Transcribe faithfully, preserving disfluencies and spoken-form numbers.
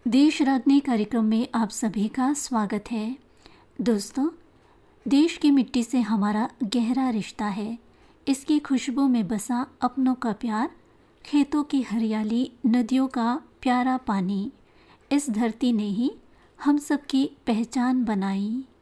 देश रागनी कार्यक्रम में आप सभी का स्वागत है। दोस्तों, देश की मिट्टी से हमारा गहरा रिश्ता है। इसकी खुशबू में बसा अपनों का प्यार, खेतों की हरियाली, नदियों का प्यारा पानी। इस धरती ने ही हम सब की पहचान बनाई।